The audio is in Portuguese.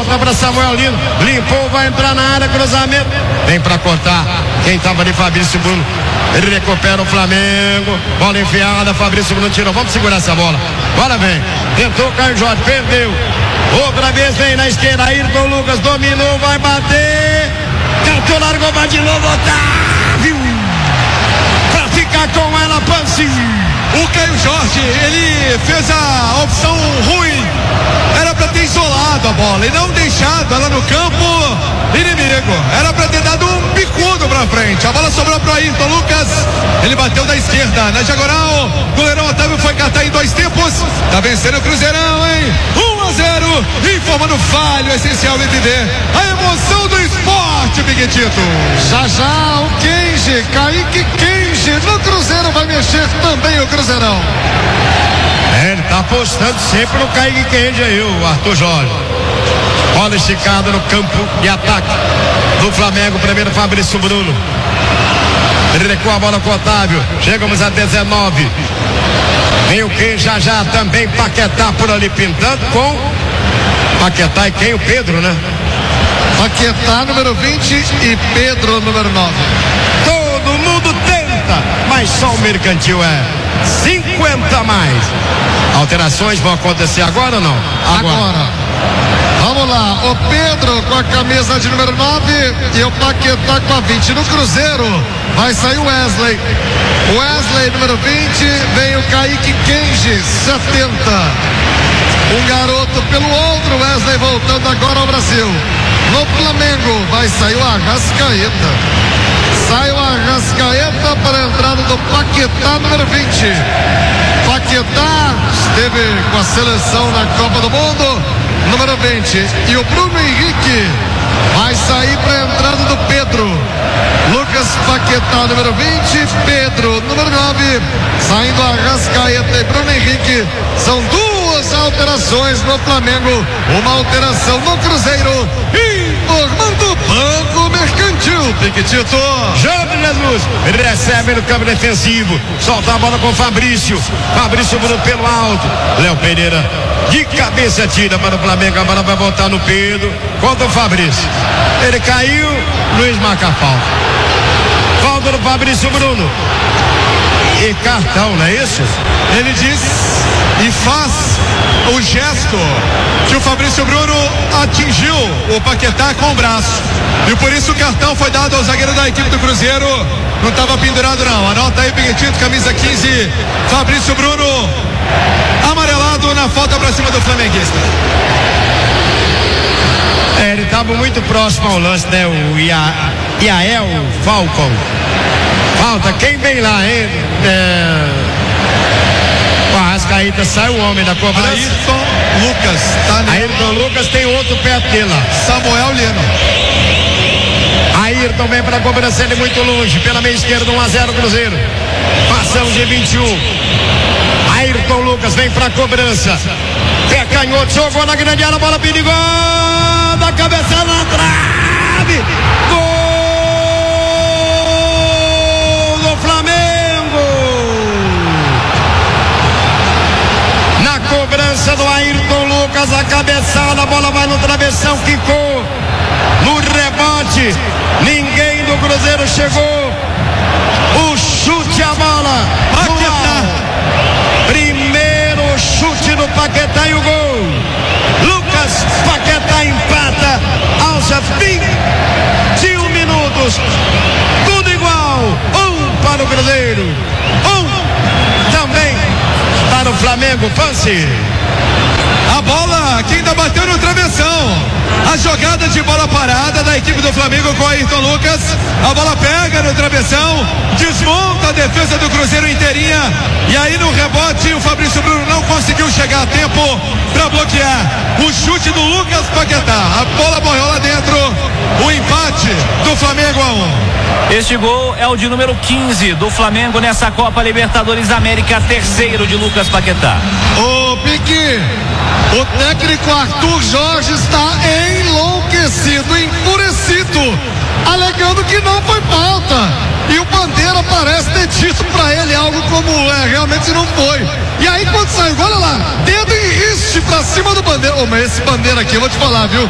Volta para Samuel Lino. Limpou, vai entrar na área, cruzamento. Vem para cortar. Quem tava ali, Fabrício Bruno. Ele recupera o Flamengo. Bola enfiada, Fabrício Bruno tirou. Vamos segurar essa bola. Bola vem. Tentou o Caio Jorge, perdeu. Outra vez vem na esquerda. Ayrton Lucas dominou, vai bater. Cantou, largou, vai de novo. Otávio. Pra ficar com ela, Panci. O Caio Jorge, ele fez a opção ruim. Era pra ter isolado a bola e não deixado ela no campo inimigo. Era pra ter dado um bicudo pra frente. A bola sobrou pro Ayrton Lucas. Ele bateu da esquerda, na diagonal. Goleirão Otávio foi catar em 2 tempos. Tá vencendo o Cruzeirão, hein? 1-0. Informando falho essencial entender a emoção do esporte, Piquetito. Já o Kenji, Kaique Kenji no Cruzeiro vai mexer também o Cruzeirão. Ele tá apostando sempre no Kaique Kenji aí, o Arthur Jorge. Bola esticada no campo de ataque do Flamengo. Primeiro Fabrício Bruno. Ele recua a bola com o Otávio. Chegamos a 19. Vem o Kenji já também. Paquetá por ali pintando com Paquetá e quem? O Pedro, né? Paquetá número 20 e Pedro número 9. Todo mundo tenta, mas só o Mercantil é 50 mais. Alterações vão acontecer agora ou não? Agora. Vamos lá, o Pedro com a camisa de número 9 e o Paquetá com a 20. No Cruzeiro vai sair o Wesley. Wesley número 20, vem o Kaique Kenji, 70. Um garoto pelo outro, Wesley voltando agora ao Brasil. No Flamengo vai sair o Arrascaeta. Sai o Arrascaeta para a entrada do Paquetá número 20. Paquetá esteve com a seleção na Copa do Mundo, número 20. E o Bruno Henrique vai sair para a entrada do Pedro. Lucas Paquetá número 20, Pedro número 9. Saindo Arrascaeta e Bruno Henrique. São 2 alterações no Flamengo, uma alteração no Cruzeiro. Informando o Banco Mercantil, Piquetito. Jorge Jesus, ele recebe no campo defensivo, solta a bola com Fabrício Bruno pelo alto, Léo Pereira de cabeça tira para o Flamengo, a bola vai voltar no Pedro, contra o Fabrício, ele caiu, Luiz marca a falta do Fabrício Bruno e cartão, não é isso? Ele diz e faz o gesto que o Fabrício Bruno atingiu o Paquetá com o braço. E por isso o cartão foi dado ao zagueiro da equipe do Cruzeiro. Não estava pendurado não. Anota aí, Piquetito, camisa 15, Fabrício Bruno, amarelado na falta pra cima do flamenguista. Ele estava muito próximo ao lance, né? O Iael Falcon. Falta, quem vem lá, hein? O Arrascaeta sai o homem da cobrança. Ayrton Lucas tá Ayrton Lucas tem outro perto dele lá. Samuel Lino. Ayrton vem para a cobrança, ele muito longe, pela meia esquerda, 1-0 Cruzeiro. Passamos de 21. Ayrton Lucas vem para a cobrança. Pé canhoto, jogou na grande área, bola perigosa, cabeça na trave. Gol do Flamengo. Na cobrança do Ayrton Lucas, a cabeçada, a bola vai no travessão, quicou. No rebote, ninguém do Cruzeiro chegou. O chute, a bola. Paquetá. Primeiro chute do Paquetá e o gol. Lucas Paquetá empata aos 21 minutos. Tudo igual. 1 para o Cruzeiro. 1 também para o Flamengo. Panci. A bola que ainda bateu no travessão. A jogada de bola parada da equipe do Flamengo com Ayrton Lucas. A bola pega no travessão, desmonta a defesa do Cruzeiro inteirinha. E aí no rebote o Fabrício Bruno não conseguiu chegar a tempo para bloquear o chute do Lucas Paquetá. A bola morreu lá dentro. O empate do Flamengo a 1. Este gol é o de número 15 do Flamengo nessa Copa Libertadores América, terceiro de Lucas Paquetá. Ô Pique, o técnico Arthur Jorge está enlouquecido, enfurecido, alegando que não foi falta. E o Bandeira parece ter dito pra ele algo como realmente não foi. E aí quando saiu, olha lá, dedo em riste pra cima do Bandeira. Ô, mas esse Bandeira aqui, eu vou te falar, viu?